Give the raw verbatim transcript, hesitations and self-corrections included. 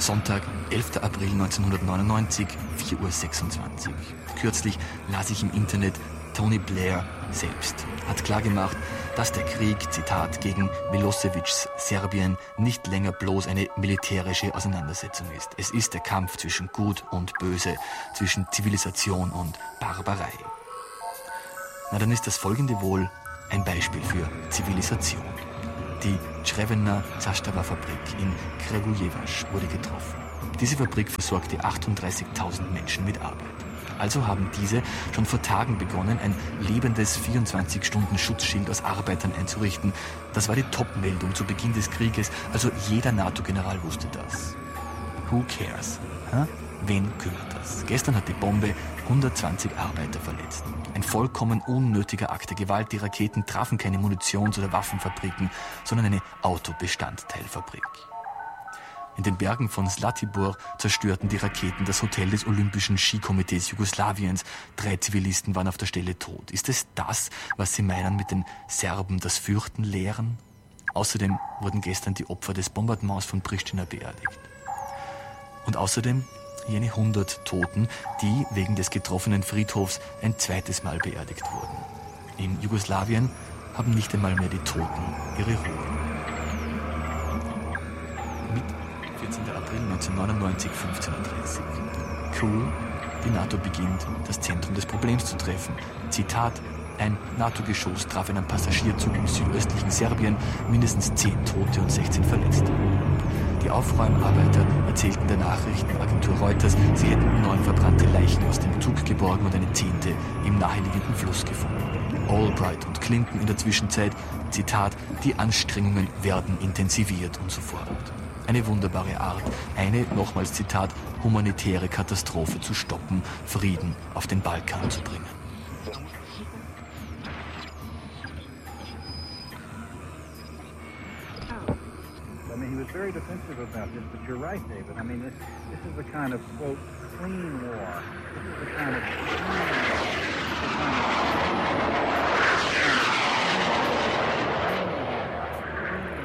Sonntag, elfter April neunzehnhundertneunundneunzig, vier Uhr sechsundzwanzig. Kürzlich las ich im Internet, Tony Blair selbst hat klargemacht, dass der Krieg, Zitat, gegen Milosevics Serbien nicht länger bloß eine militärische Auseinandersetzung ist. Es ist der Kampf zwischen Gut und Böse, zwischen Zivilisation und Barbarei. Na, dann ist das folgende wohl ein Beispiel für Zivilisation. Die Crvena Zastava-Fabrik in Kragujevac wurde getroffen. Diese Fabrik versorgte achtunddreißigtausend Menschen mit Arbeit. Also haben diese schon vor Tagen begonnen, ein lebendes vierundzwanzig-Stunden-Schutzschild aus Arbeitern einzurichten. Das war die Top-Meldung zu Beginn des Krieges, also jeder NATO-General wusste das. Who cares? Huh? Wen kümmert das? Gestern hat die Bombe hundertzwanzig Arbeiter verletzt. Ein vollkommen unnötiger Akt der Gewalt. Die Raketen trafen keine Munitions- oder Waffenfabriken, sondern eine Autobestandteilfabrik. In den Bergen von Zlatibor zerstörten die Raketen das Hotel des Olympischen Skikomitees Jugoslawiens. Drei Zivilisten waren auf der Stelle tot. Ist es das, was Sie meinen mit den Serben das Fürchten lehren? Außerdem wurden gestern die Opfer des Bombardements von Pristina beerdigt. Und außerdem jene hundert Toten, die wegen des getroffenen Friedhofs ein zweites Mal beerdigt wurden. In Jugoslawien haben nicht einmal mehr die Toten ihre Ruhe. Mit vierzehnter April neunzehnhundertneunundneunzig, fünfzehn Uhr dreißig. Cool, die NATO beginnt, das Zentrum des Problems zu treffen. Zitat, ein NATO-Geschoss traf einen Passagierzug im südöstlichen Serbien, mindestens zehn Tote und sechzehn Verletzte. Die Aufräumarbeiter erzählten der Nachrichtenagentur Reuters, sie hätten neun verbrannte Leichen aus dem Zug geborgen und eine zehnte im naheliegenden Fluss gefunden. Albright und Clinton in der Zwischenzeit, Zitat, die Anstrengungen werden intensiviert und so fort. Eine wunderbare Art, eine, nochmals Zitat, humanitäre Katastrophe zu stoppen, Frieden auf den Balkan zu bringen. I mean, he was very defensive about this, but you're right, David. I mean, this, this is the kind of, quote, clean war. This is the kind of